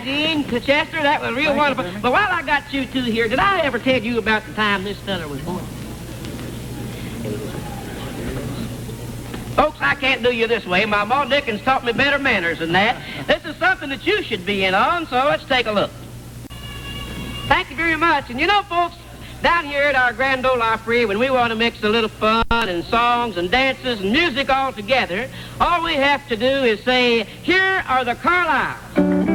Dean, Chester, that was real wonderful. But while I got you two here, did I ever tell you about the time this fella was born? Folks, I can't do you this way. My Ma Dickens taught me better manners than that. This is something that you should be in on, so let's take a look. Thank you very much. And you know, folks, down here at our Grand Ole Opry, when we want to mix a little fun and songs and dances and music all together, all we have to do is say, here are the Carlyles.